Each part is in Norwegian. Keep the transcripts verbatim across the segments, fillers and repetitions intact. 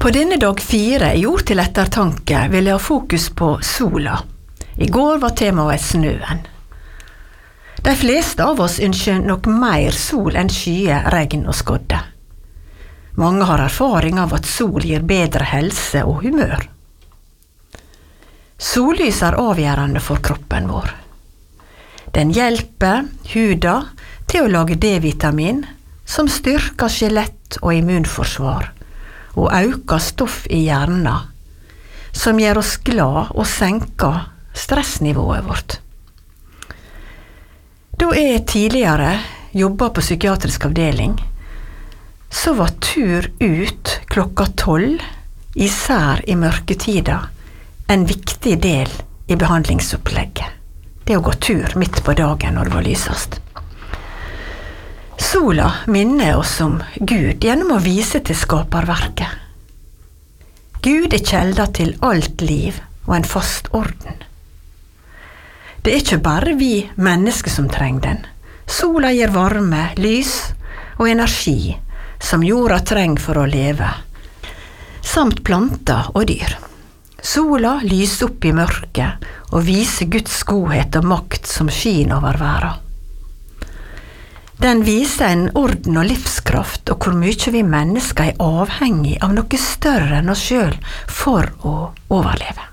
På denne dag fire i Ord til ettertanke vil jeg ha fokus på sola. I går var temaet snøen. De fleste av oss ønsker nok mer sol enn skyer, regn og skodde. Mange har erfaring av at sol gir bedre helse og humør. Sollys er avgjørende for kroppen vår. Den hjelper huda til å lage D-vitamin, som styrker skjelett og immunforsvar, og øker stoff i hjernen, som gjør oss glad og senker stressnivået vårt. Da jeg tidligere jobbet på psykiatrisk avdeling, så var tur ut klokka tolv, især i mørketida, en viktig del i behandlingsopplegget. Det å gå tur midt på dagen når det var lysest. Sola minner oss om Gud gjennom å vise til skaperverket. Gud er kjelda til alt liv og en fast orden. Det er ikke bare vi mennesker som trenger den. Sola gir varme, lys og energi som jorda trenger for å leve, samt planter og dyr. Sola lyser opp i mørket og viser Guds godhet og makt som skin over verden. Den viser en orden og livskraft, og hvor mye vi mennesker er avhengig av noe større enn oss selv for å overleve.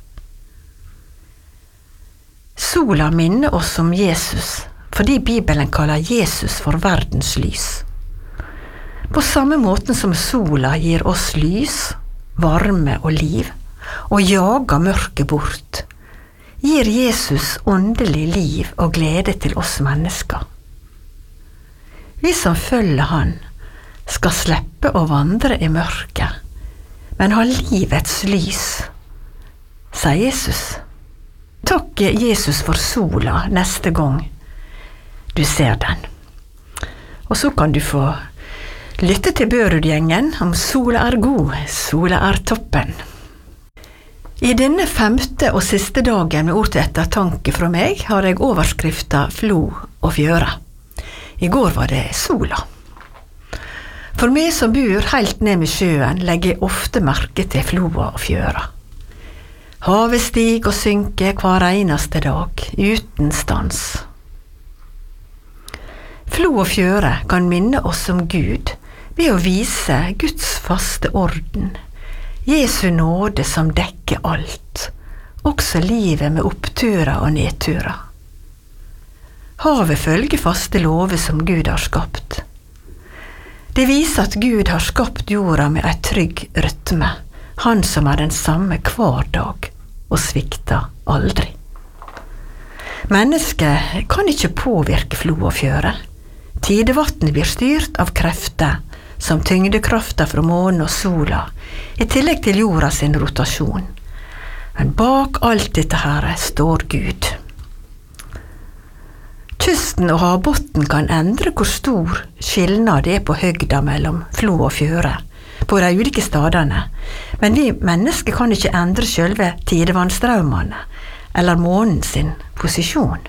Sola minner oss om Jesus, fordi Bibelen kaller Jesus for verdens lys. På samme måten som sola gir oss lys, varme og liv, og jager mørket bort, gir Jesus åndelig liv og glede til oss mennesker. Vi som følger han, skal slippe å vandre i mørket, men ha livets lys, sier Jesus. Takk Jesus for sola neste gang du ser den. Og så kan du få lytte til Børud-gjengen om sola er god, sola er toppen. I denne femte og siste dagen med ord til ettertanke fra meg har jeg overskrifta flo og fjøre. I går var det sola. For meg som bor helt ned med sjøen legger jeg ofte merke til floa og fjøra. Havet stig og synker hver eneste dag, uten stans. Flo og fjøre kan minne oss om Gud ved å vise Guds faste orden, Jesu nåde som dekker alt, også livet med oppturer og nedturer. Havet følger faste lover som Gud har skapt. Det viser at Gud har skapt jorda med en trygg rytme, han som er den samme hver dag, og svikter aldri. Mennesket kan ikke påvirke flo og fjøre. Tidevatnet blir styrt av krefter, som tyngdekrafta fra månen og sola, i tillegg til jorda sin rotasjon. Men bak alt dette her står Gud. Kysten og havbotten kan endre hvor stor skillnad det er på høgda mellom flo og fjøre, på de ulike stadene, men vi mennesker kan ikke endre selve tidevannstrømmene, eller månen sin posisjon.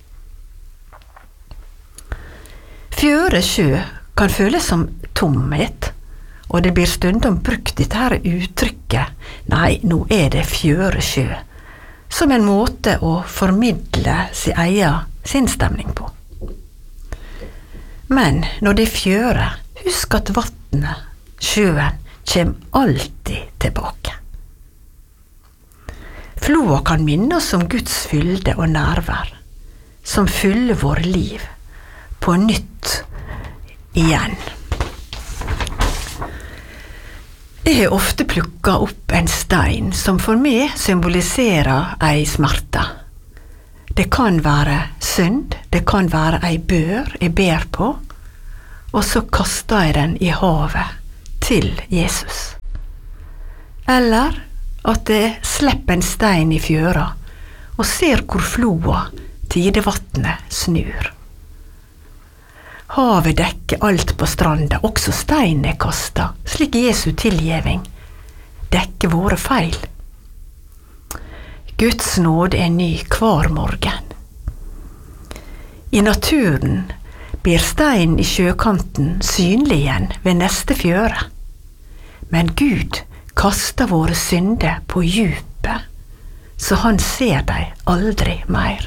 Fjøre sjø kan føles som tomhet, og det blir stundom brukt dette her uttrykket, nei, nå er det fjøre sjø, som en måte å formidle sin egen sinnsstemning på. Men når det er fjøre, husk at vattnet, sjøen, kommer alltid tilbake. Floa kan minne oss om Guds fylde og nærvær, som fyller vår liv på nytt igjen. Jeg har ofte plukket opp en stein som for meg symboliserer ei smerte. Det kan være synd, det kan være ei bør jeg ber på, og så kaster jeg den i havet til Jesus. Eller at jeg slipper en stein i fjøra og ser hvor floa, tidevatnet, snur. Havet dekker alt på stranda, også steinen er kastet, slik Jesu tilgjeving dekker våre feil. Guds nåde er ny hver morgen. I naturen blir steinen i sjøkanten synlig igjen ved neste fjøre. Men Gud kaster våre synder på djupet, så han ser deg aldri mer.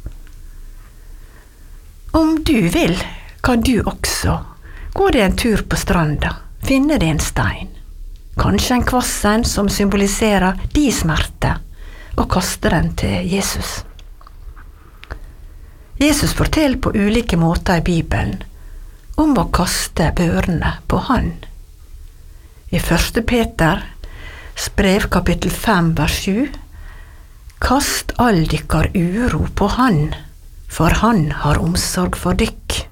Om du vil, kan du også gå deg en tur på stranda, finne deg en stein, kanskje en kvassen som symboliserer de smerte, og kaste den til Jesus. Jesus forteller på ulike måter i Bibelen om å kaste børene på han. I første Peter brev kapittel fem vers sju: Kast all dykkar uro på han, for han har omsorg for dykk.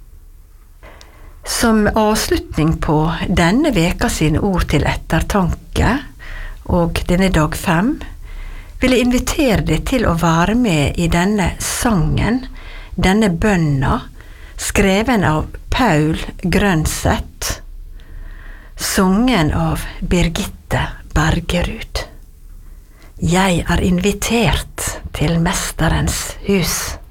Som avslutning på denne veka sine ord til ettertanke, og denne dag fem, vil jeg invitere deg til å være med i denne sangen, denne bønna, skreven av Paul Grønseth, sangen av Birgitte Bergerud. Jeg er invitert til mesterens hus.